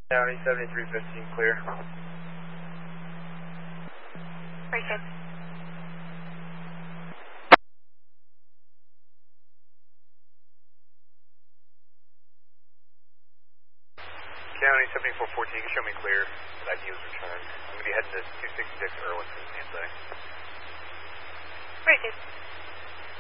County 7315 clear. Appreciate it. County 7414, you can show me clear. That yields return. I'm going to be heading to 266 Irwin for the same thing. Appreciate it.